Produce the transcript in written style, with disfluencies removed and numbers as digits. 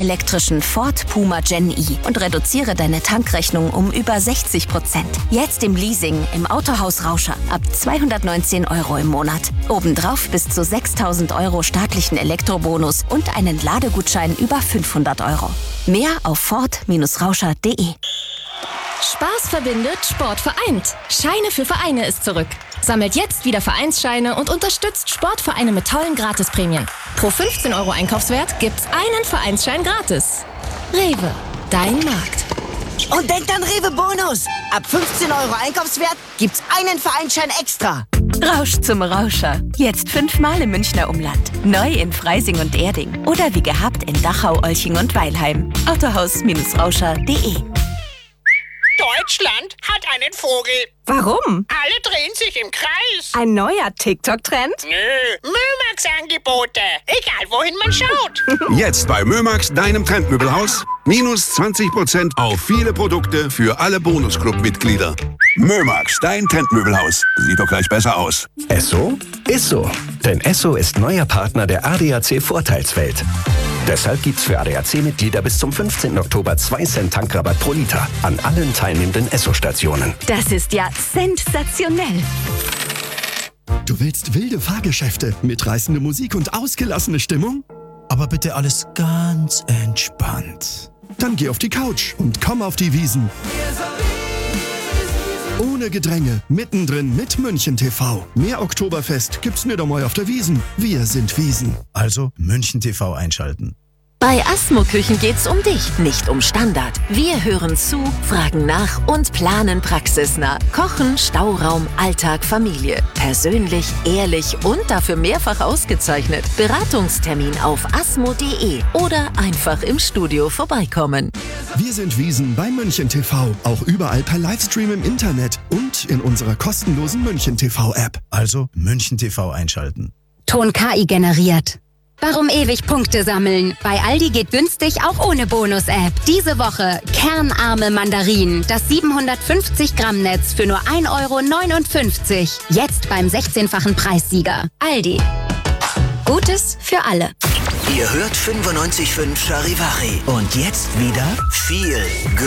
vollelektrischen Ford Puma Gen E und reduziere deine Tankrechnung um über 60%. Jetzt im Leasing im Autohaus Rauscher ab 219 € im Monat. Obendrauf bis zu 6.000 € staatlichen Elektrobonus und einen Ladegutschein über 500 €. Mehr auf ford-rauscher.de. Spaß verbindet, Sport vereint. Scheine für Vereine ist zurück. Sammelt jetzt wieder Vereinsscheine und unterstützt Sportvereine mit tollen Gratisprämien. Pro 15 € Einkaufswert gibt's einen Vereinsschein gratis. Rewe, dein Markt. Und denkt an Rewe Bonus. Ab 15 € Einkaufswert gibt's einen Vereinsschein extra. Rausch zum Rauscher. Jetzt 5-mal im Münchner Umland. Neu in Freising und Erding. Oder wie gehabt in Dachau, Olching und Weilheim. Autohaus-rauscher.de. Deutschland hat einen Vogel. Warum? Alle drehen sich im Kreis. Ein neuer TikTok-Trend? Nö, Mömax-Angebote. Egal, wohin man schaut. Jetzt bei Mömax, deinem Trendmöbelhaus. Minus 20% auf viele Produkte für alle Bonusclub-Mitglieder. Mömax, dein Trendmöbelhaus. Sieht doch gleich besser aus. Esso ist so. Denn Esso ist neuer Partner der ADAC Vorteilswelt. Deshalb gibt's für ADAC-Mitglieder bis zum 15. Oktober 2 Cent Tankrabatt pro Liter an allen teilnehmenden Esso-Stationen. Das ist ja sensationell. Du willst wilde Fahrgeschäfte, mitreißende Musik und ausgelassene Stimmung? Aber bitte alles ganz entspannt. Dann geh auf die Couch und komm auf die Wiesn. Ohne Gedränge, mittendrin mit München TV. Mehr Oktoberfest gibt's nicht einmal auf der Wiesn. Wir sind Wiesn. Also München TV einschalten. Bei Asmo Küchen geht's um dich, nicht um Standard. Wir hören zu, fragen nach und planen praxisnah. Kochen, Stauraum, Alltag, Familie. Persönlich, ehrlich und dafür mehrfach ausgezeichnet. Beratungstermin auf asmo.de oder einfach im Studio vorbeikommen. Wir sind Wiesn bei München TV. Auch überall per Livestream im Internet und in unserer kostenlosen München TV App. Also München TV einschalten. Ton KI generiert. Warum ewig Punkte sammeln? Bei Aldi geht günstig auch ohne Bonus-App. Diese Woche kernarme Mandarinen. Das 750 Gramm Netz für nur 1,59 €. Jetzt beim 16-fachen Preissieger. Aldi. Gutes für alle. Ihr hört 95.5 Charivari. Und jetzt wieder viel